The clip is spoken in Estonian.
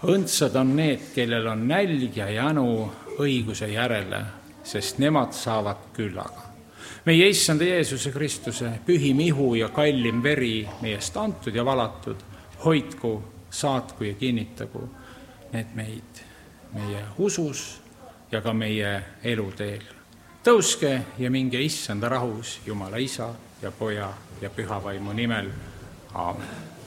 Õndsad on need, kellel on nälg ja janu õiguse järele, sest nemad saavad küllaga. Meie Issanda Jeesuse Kristuse pühim ihu ja kallim veri meiest antud ja valatud, hoidku, saatku ja kinnitagu need meid meie usus ja ka meie eluteel. Tõuske ja minge Issanda rahus Jumala Isa ja Poja ja Püha Vaimu nimel. Aamen.